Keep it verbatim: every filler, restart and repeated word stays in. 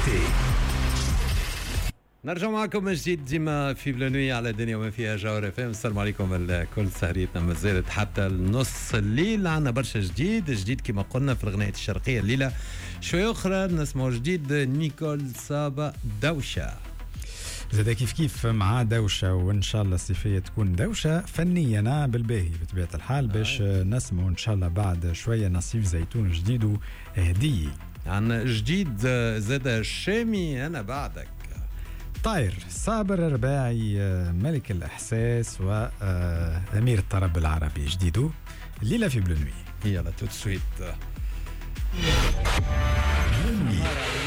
l'été. نرجع معكم من جديد ديما في بلانوية على الدنيا وما فيها جوهر اف ام. السلام عليكم الكل. سهريتنا مازالت حتى النص الليل. عنا برشا جديد جديد كما قلنا في الغناية الشرقية الليلة. شوية أخرى نسمعوا جديد نيكول سابا دوشة. زاد كيف كيف مع دوشة، وإن شاء الله الصيفية تكون دوشة فنيا بالباهي بطبيعة الحال. باش نسمعوا إن شاء الله بعد شوية نصيف زيتون جديد وهدية. عنا جديد زاد الشامي أنا بعدك. طاير صابر رباعي ملك الإحساس وأمير الطرب العربي جديده الليلة في بلونوي. يلا تو سويت.